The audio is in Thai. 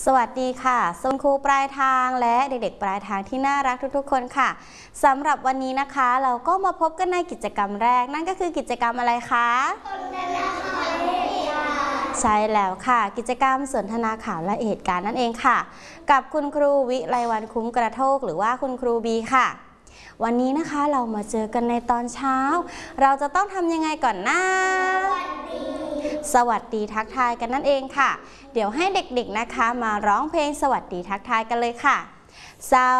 สวัสดีค่ะคุณครูปลายทางและเด็กๆปลายทางที่น่ารักทุกๆคนค่ะสำหรับวันนี้นะคะเราก็มาพบกันในกิจกรรมแรกนั่นก็คือกิจกรรมอะไรคะใช่แล้วค่ะกิจกรรมสนทนาข่าวและเหตุการณ์นั่นเองค่ะกับคุณครูวิไลวรรณคุ้มกระโทกหรือว่าคุณครูบีค่ะวันนี้นะคะเรามาเจอกันในตอนเช้าเราจะต้องทำยังไงก่อนนะสวัสดีทักทายกันนั่นเองค่ะเดี๋ยวให้เด็กๆนะคะมาร้องเพลงสวัสดีทักทายกันเลยค่ะส